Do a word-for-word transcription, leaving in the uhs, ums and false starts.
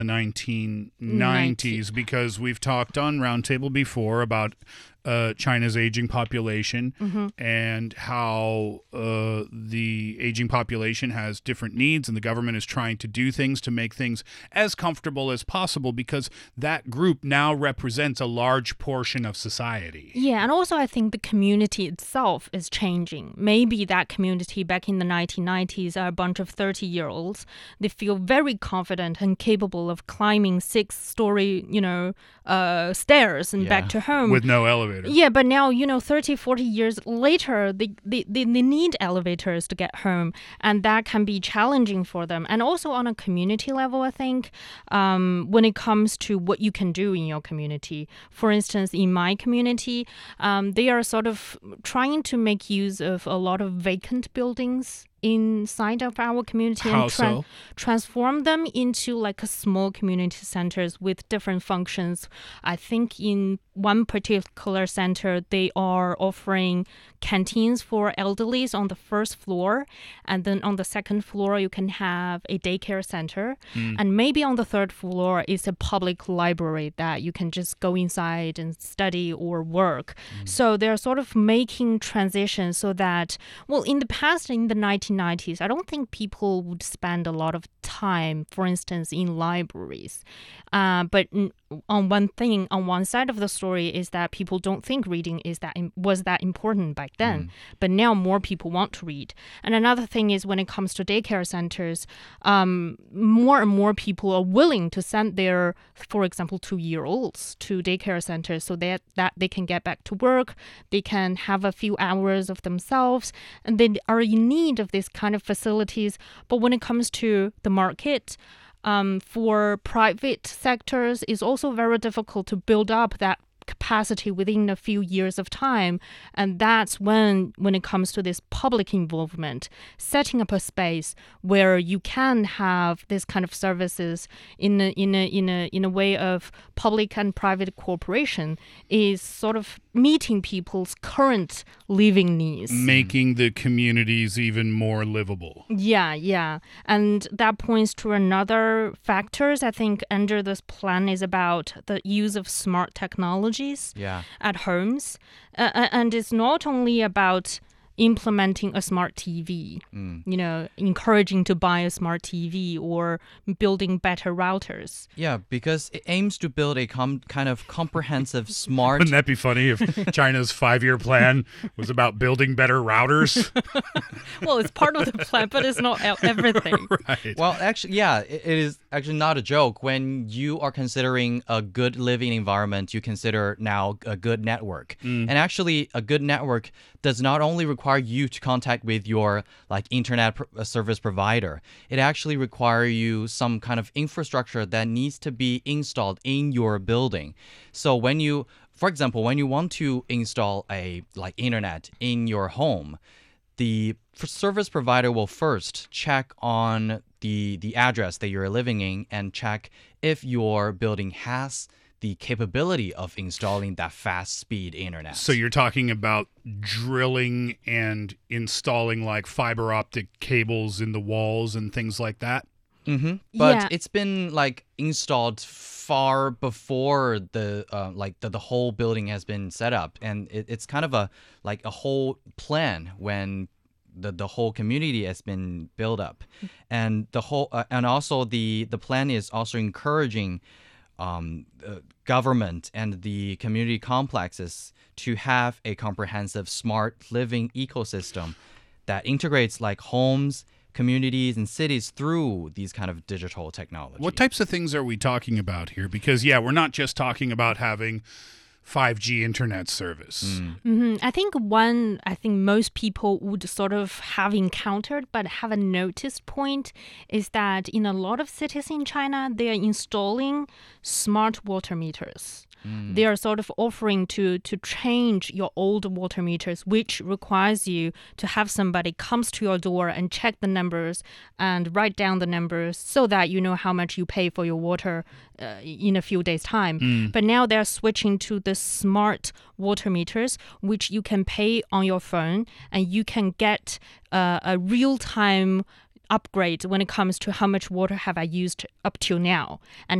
the nineteen nineties, because we've talked on Roundtable before about uh, China's aging population Mm-hmm. and how uh, the aging population has different needs, and the government is trying to do things to make things as comfortable as possible because that group now represents a large portion of society. Yeah, and also I think the community itself is changing. Maybe that community back in the nineteen nineties are a bunch of thirty-year-olds. They feel very confident and capable of climbing six-story, you know, uh, stairs and Yeah. back to home. With no elevator. Yeah, but now, you know, thirty, forty years later, they, they, they, they need elevators to get home, and that can be challenging for them. And also on a community level, I think, um, when it comes to what you can do in your community. For instance, in my community, um, they are sort of trying to make use of a lot of vacant buildings inside of our community How and so? transform them into like a small community centers with different functions. I think in one particular center, they are offering canteens for elderlies on the first floor. And then on the second floor, you can have a daycare center. Mm. And maybe on the third floor is a public library that you can just go inside and study or work. Mm. So they're sort of making transitions so that, well, in the past, in the nineteen nineties, I don't think people would spend a lot of time, for instance, in libraries. Uh, but n- on one thing, on one side of the story is that people don't think reading is that im- was that important back then. Mm. But now more people want to read. And another thing is when it comes to daycare centers, um, more and more people are willing to send their, for example, two-year-olds to daycare centers so that, that they can get back to work, they can have a few hours of themselves, and they are in need of this kind of facilities. But when it comes to the market, um, for private sectors, it's also very difficult to build up that capacity within a few years of time. And that's when, when it comes to this public involvement, setting up a space where you can have this kind of services in a, in a, in a, in a way of public and private cooperation is sort of meeting people's current living needs. Making the communities even more livable. Yeah, yeah. And that points to another factors, I think, under this plan is about the use of smart technologies Yeah. at homes. Uh, uh, and it's not only about implementing a smart T V, Mm. you know, encouraging to buy a smart T V or building better routers. Yeah, because it aims to build a com- kind of comprehensive smart... Wouldn't that be funny if China's five-year plan was about building better routers? Well, it's part of the plan, but it's not e- everything. Right. Well, actually, yeah, it, it is actually not a joke. When you are considering a good living environment, you consider now a good network. Mm. And actually, a good network does not only require you to contact with your like internet pr- uh, service provider. It actually require you some kind of infrastructure that needs to be installed in your building. So when you, for example, when you want to install a like internet in your home, the f- service provider will first check on the the address that you're living in and check if your building has the capability of installing that fast speed internet. So you're talking about drilling and installing like fiber optic cables in the walls and things like that? Mm-hmm. But Yeah. it's been like installed far before the uh, like the, the whole building has been set up, and it, it's kind of a like a whole plan when the the whole community has been built up, and the whole uh, and also the the plan is also encouraging um, uh, government and the community complexes to have a comprehensive smart living ecosystem that integrates like homes, communities, and cities through these kind of digital technology. What types of things are we talking about here? Because, yeah, we're not just talking about having five G internet service. Mm. hmm I think one, I think most people would sort of have encountered but haven't noticed point is that in a lot of cities in China, they are installing smart water meters. Mm. They are sort of offering to to change your old water meters, which requires you to have somebody comes to your door and check the numbers and write down the numbers so that you know how much you pay for your water uh, in a few days' time. Mm. But now they're switching to the smart water meters, which you can pay on your phone and you can get uh, a real-time upgrade when it comes to how much water have I used up till now, and